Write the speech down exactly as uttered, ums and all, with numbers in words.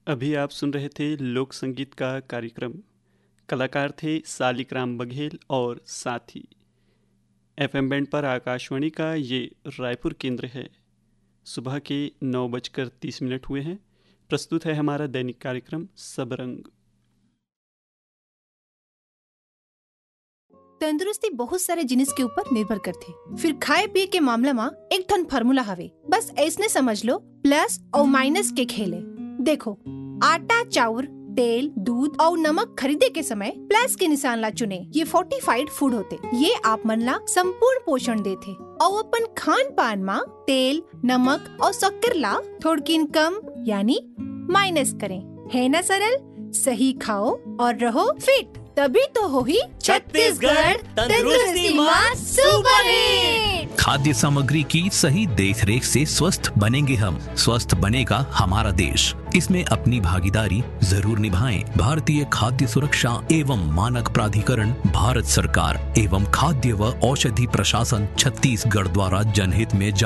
अभी आप सुन रहे थे लोक संगीत का कार्यक्रम। कलाकार थे शालिग्राम बघेल और साथी। एफएम बैंड पर आकाशवाणी का ये रायपुर केंद्र है। सुबह के नौ बजकर तीस मिनट हुए हैं। प्रस्तुत है हमारा दैनिक कार्यक्रम सबरंग। तंदुरुस्ती बहुत सारे जिनिस के ऊपर निर्भर करथे। फिर खाए पिए के मामला में एक ठन फार्मूला हवे, बस ऐसने समझ लो, प्लस और माइनस के खेले। देखो, आटा, चाउर, तेल, दूध और नमक खरीदे के समय प्लस के निशान ला चुने। ये फोर्टिफाइड फूड होते, ये आप मन ला संपूर्ण पोषण देथे। और अपन खान पान में तेल, नमक और शक्कर ला थोड़किन कम यानी माइनस करें। है ना सरल? सही खाओ और रहो फिट, तभी तो हो ही छत्तीसगढ़ तंदुरुस्ती मां सुपर हिट। खाद्य सामग्री की सही देखरेख से स्वस्थ बनेंगे हम, स्वस्थ बनेगा हमारा देश। इसमें अपनी भागीदारी जरूर निभाएं। भारतीय खाद्य सुरक्षा एवं मानक प्राधिकरण, भारत सरकार एवं खाद्य व औषधि प्रशासन छत्तीसगढ़ द्वारा जनहित में